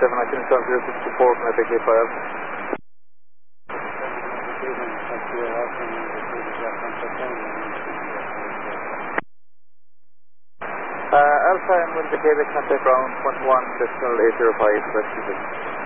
I can confirm 064 from Epic A5. Alpha and Windsor Quebec, contact ground 11.805, West Houston.